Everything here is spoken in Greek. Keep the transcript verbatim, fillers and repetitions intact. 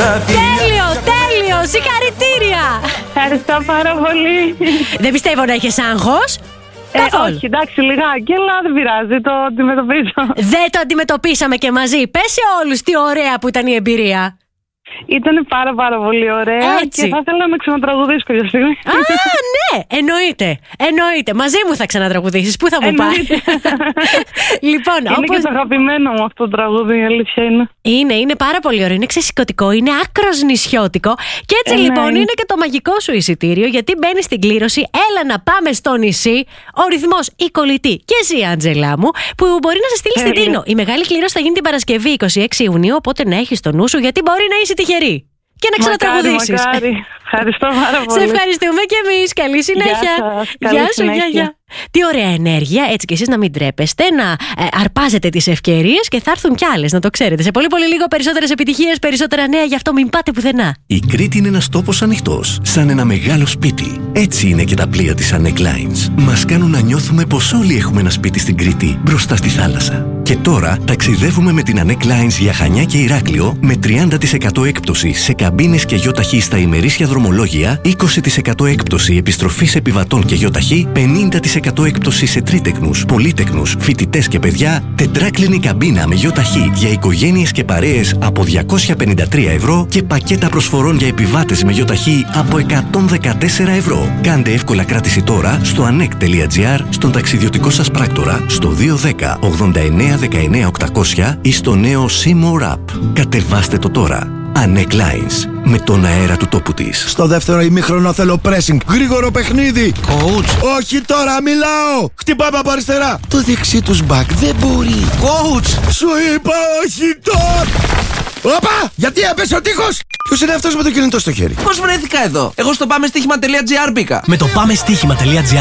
Τέλειο, τέλειο, συγχαρητήρια. Ευχαριστώ πάρα πολύ. Δεν πιστεύω να έχεις άγχος. Ε, όχι, εντάξει, λιγάκι, αλλά δεν πειράζει, το αντιμετωπίζω. Δεν το αντιμετωπίσαμε και μαζί. Πες σε όλους τι ωραία που ήταν η εμπειρία. Ήταν πάρα πάρα πολύ ωραία. Έτσι. Και θα ήθελα να ξανατραγουδήσω κάποια στιγμή. Α, ναι, εννοείται. Εννοείται. Μαζί μου θα ξανατραγουδήσεις. Πού θα μου πάει. Λοιπόν, είναι όπως... και το αγαπημένο μου αυτό το τραγούδι, η αλήθεια είναι. Είναι, είναι πάρα πολύ ωραίο. Είναι ξεσηκωτικό, είναι άκρος νησιώτικο. Και έτσι ε, λοιπόν ναι. είναι και το μαγικό σου εισιτήριο, γιατί μπαίνει στην κλήρωση. Έλα να πάμε στο νησί. Ο ρυθμός, η κολλητή και εσύ, Άντζελά μου, που μπορεί να σε στείλει στην Τίνο. Η μεγάλη κλήρωση θα γίνει την Παρασκευή είκοσι έξι Ιουνίου, οπότε να έχεις το νου σου, γιατί μπορεί να είσαι τυχερή. Και να ξανατραγουδήσεις. Μακάρι, ευχαριστώ πάρα πολύ. Σε ευχαριστούμε και εμείς. Καλή συνέχεια. Γεια, Γεια σου, γεια, γεια. Τι ωραία ενέργεια, έτσι κι εσείς να μην τρέπεστε, να ε, αρπάζετε τις ευκαιρίες και θα έρθουν κι άλλες, να το ξέρετε. Σε πολύ πολύ λίγο περισσότερες επιτυχίες, περισσότερα νέα, γι' αυτό μην πάτε πουθενά. Η Κρήτη είναι ένας τόπος ανοιχτός, σαν ένα μεγάλο σπίτι. Έτσι είναι και τα πλοία της Anek Lines. Μας κάνουν να νιώθουμε πως όλοι έχουμε ένα σπίτι στην Κρήτη, μπροστά στη θάλασσα. Και τώρα ταξιδεύουμε με την Anek Lines για Χανιά και Ηράκλειο με τριάντα τοις εκατό έκπτωση σε καμπίνες και γιοταχή στα ημερήσια δρομολόγια, είκοσι τοις εκατό έκπτωση επιστροφής επιβατών και γιοταχή, πενήντα τοις εκατό έκπτωση σε τρίτεκνους, πολύτεκνους, φοιτητές και παιδιά, τετράκλινη καμπίνα με γιοταχή για οικογένειες και παρέες από διακόσια πενήντα τρία ευρώ και πακέτα προσφορών για επιβάτες με γιοταχή από εκατόν δεκατέσσερα ευρώ. Κάντε εύκολα κράτηση τώρα στο anek τελεία gr, στον ταξιδιωτικό σας πράκτορα, στο δύο ένα μηδέν ογδόντα εννέα δεκαεννέα οκτακόσια ή στο νέο Seymour App. Κατεβάστε το τώρα. Anek Lines, με τον αέρα του τόπου της. Στο δεύτερο ημίχρονο θέλω pressing. Γρήγορο παιχνίδι. Coach. Όχι τώρα, μιλάω. Χτυπάμε από αριστερά. Το δεξί τους back δεν μπορεί. Coach. Σου είπα όχι τώρα. Όπα! Γιατί έπεσε ο τείχος! Ποιος είναι αυτός με το κινητό στο χέρι? Πώς βρέθηκα εδώ? Εγώ στο πάμεστίχημα τελεία gr μπήκα. Με το πάμεστίχημα τελεία gr